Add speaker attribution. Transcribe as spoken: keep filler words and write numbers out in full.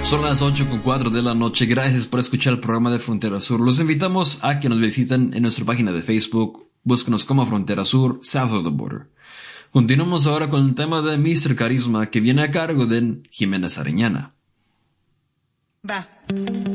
Speaker 1: Son las ocho con cuatro de la noche. Gracias por escuchar el programa de Frontera Sur. Los invitamos a que nos visiten en nuestra página de Facebook. Búsquenos como Frontera Sur, South of the Border. Continuamos ahora con el tema de míster Carisma, que viene a cargo de Jiménez Ariñana.
Speaker 2: Va.